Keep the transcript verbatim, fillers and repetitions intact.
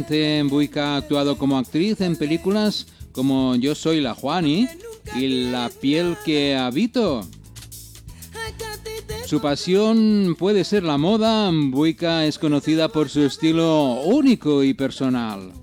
Buika ha actuado como actriz en películas como Yo soy la Juani y La piel que habito. Su pasión puede ser la moda. Buika es conocida por su estilo único y personal.